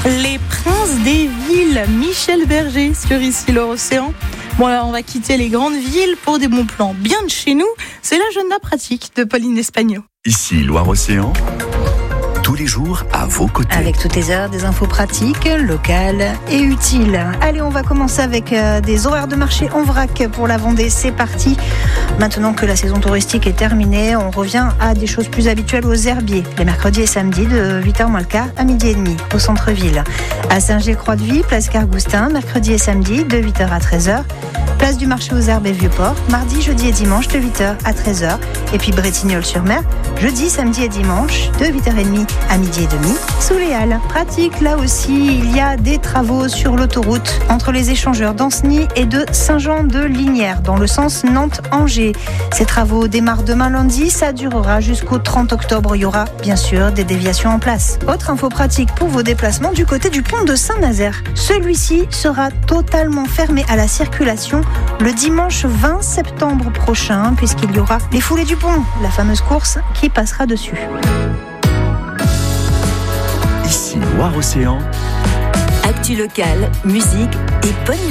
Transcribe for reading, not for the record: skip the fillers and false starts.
Les princes des villes, Michel Berger sur Ici Loire-Océan. Bon, alors on va quitter les grandes villes pour des bons plans bien de chez nous. C'est l'agenda pratique de Pauline Espagno. Ici Loire-Océan, tous les jours à vos côtés. Avec toutes les heures, des infos pratiques, locales et utiles. Allez, on va commencer avec des horaires de marché en vrac pour la Vendée. C'est parti. Maintenant que la saison touristique est terminée, on revient à des choses plus habituelles aux herbiers. Les mercredis et samedis de 8h moins le quart à 12h30 au centre-ville. À Saint-Gilles-Croix-de-Vie, place Cargoustin, mercredi et samedi de 8h à 13h. Place du marché aux herbes et Vieux-Port, mardi, jeudi et dimanche de 8h à 13h. Et puis Bretignolles-sur-Mer, jeudi, samedi et dimanche de 8h30 à 12h30 sous les Halles. Pratique, là aussi, il y a des travaux sur l'autoroute entre les échangeurs d'Ancenis et de Saint-Jean-de-Lignières dans le sens Nantes-Angers. Ces travaux démarrent demain lundi, ça durera jusqu'au 30 octobre. Il y aura bien sûr des déviations en place. Autre info pratique pour vos déplacements du côté du pont de Saint-Nazaire. Celui-ci sera totalement fermé à la circulation le dimanche 20 septembre prochain puisqu'il y aura les foulées du pont, la fameuse course qui passera dessus. Ici Loire-Océan. Actu locale, musique et bonne